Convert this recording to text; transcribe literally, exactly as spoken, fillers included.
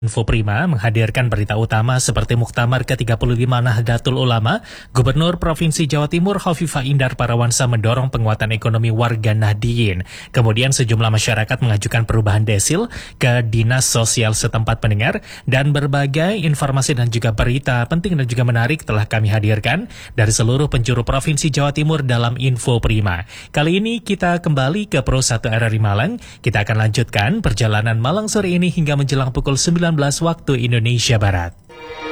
Info Prima menghadirkan berita utama seperti Muktamar ke tiga puluh lima Nahdlatul Ulama, Gubernur Provinsi Jawa Timur Hovifah Indar Parawansa mendorong penguatan ekonomi warga Nahdien. Kemudian sejumlah masyarakat mengajukan perubahan desil ke Dinas Sosial setempat pendengar, dan berbagai informasi dan juga berita penting dan juga menarik telah kami hadirkan dari seluruh penjuru Provinsi Jawa Timur dalam Info Prima. Kali ini kita kembali ke Pro satu R R I Malang. Kita akan lanjutkan perjalanan Malang sore ini hingga menjelang pukul sembilan belas waktu Indonesia Barat.